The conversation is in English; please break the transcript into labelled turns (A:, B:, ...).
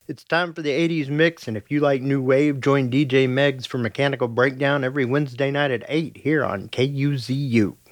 A: It's time for the 80s mix, and if you like new wave, join DJ Megs for Mechanical Breakdown every Wednesday night at 8 here on KUZU.